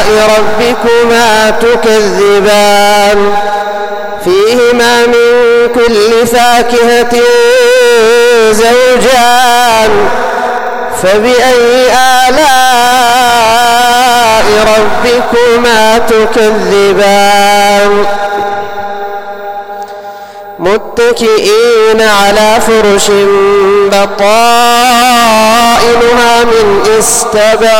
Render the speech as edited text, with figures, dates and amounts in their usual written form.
ربكما تكذبان فيهما من كل فاكهة زوجان فبأي آلاء ربكما تكذبان متكئين على فرش بطائنها من استبرق